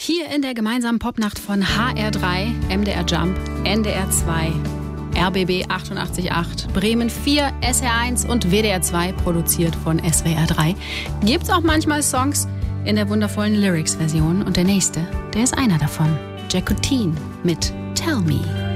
Hier in der gemeinsamen Popnacht von HR3, MDR Jump, NDR 2, RBB 88.8, Bremen 4, SR1 und WDR 2, produziert von SWR 3, gibt's auch manchmal Songs in der wundervollen Lyrics-Version. Und der nächste, der ist einer davon. Jacqueline mit Tell Me.